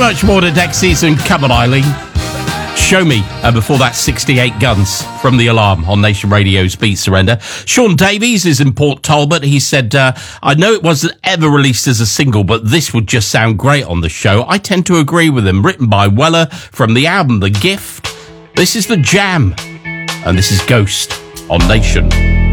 much more to Dexys and Come On Eileen. Show Me, before that 68 Guns from The Alarm on Nation Radio's Beat Surrender. Sean Davies is in Port Talbot. He said, I know it wasn't ever released as a single, but this would just sound great on the show. I tend to agree with him. Written by Weller from the album The Gift. This is The Jam, and this is Ghost on Nation.